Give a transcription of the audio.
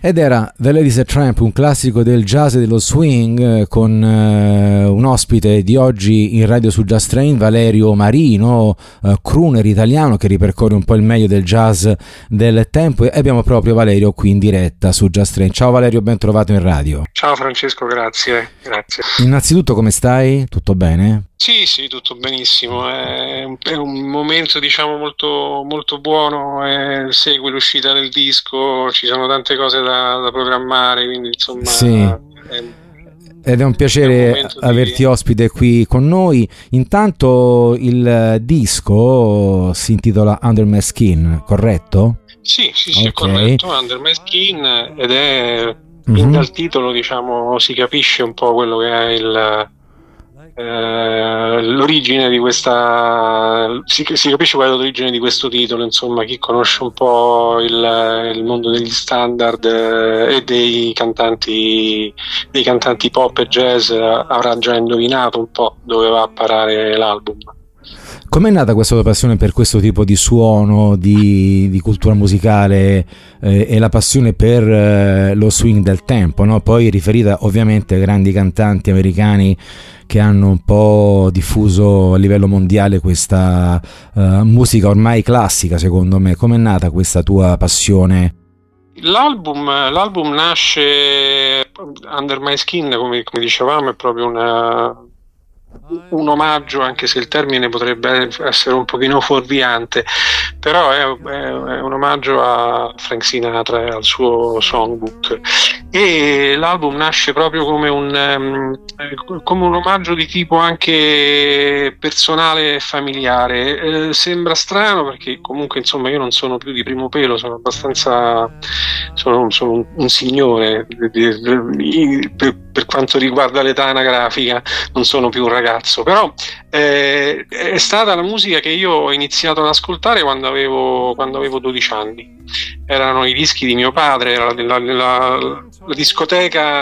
Ed era The Ladies and Tramp, un classico del jazz e dello swing, con un ospite di oggi in radio su Jazz Train, Valerio Marino, crooner italiano che ripercorre un po' il meglio del jazz del tempo, e abbiamo proprio Valerio qui in diretta su Jazz Train. Ciao Valerio, ben trovato in radio. Ciao Francesco, grazie. Innanzitutto come stai? Tutto bene? Sì, tutto benissimo. È un momento, diciamo, molto, molto buono. Segui l'uscita del disco, ci sono tante cose da programmare, quindi insomma. Sì. Ed è un piacere averti ospite qui con noi. Intanto il disco si intitola Under My Skin, corretto? Sì, okay. È corretto, Under My Skin, ed è dal titolo, diciamo, si capisce un po' quello che è l'origine di questa, si capisce qual è l'origine di questo titolo. Insomma, chi conosce un po' il mondo degli standard e dei cantanti pop e jazz avrà già indovinato un po' dove va a parare l'album. Com'è nata questa tua passione per questo tipo di suono, di cultura musicale, e la passione per lo swing del tempo, no? Poi riferita ovviamente ai grandi cantanti americani che hanno un po' diffuso a livello mondiale questa musica ormai classica, secondo me. Com'è nata questa tua passione? L'album nasce, Under My Skin, come dicevamo, è proprio un omaggio, anche se il termine potrebbe essere un pochino fuorviante, però è un omaggio a Frank Sinatra e al suo songbook, e l'album nasce proprio come un omaggio di tipo anche personale e familiare. Sembra strano perché comunque, insomma, io non sono più di primo pelo, sono un signore per quanto riguarda l'età anagrafica, non sono più un ragazzo, però è stata la musica che io ho iniziato ad ascoltare quando avevo 12 anni. Erano i dischi di mio padre, era la discoteca